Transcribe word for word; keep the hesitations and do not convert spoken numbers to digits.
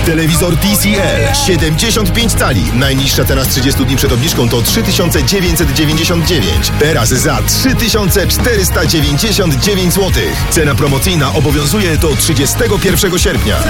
Telewizor T C L siedemdziesiąt pięć cali. Najniższa teraz trzydzieści dni przed obniżką to trzy tysiące dziewięćset dziewięćdziesiąt dziewięć. Teraz za trzy tysiące czterysta dziewięćdziesiąt dziewięć złotych. Cena promocyjna obowiązuje do trzydziestego pierwszego sierpnia.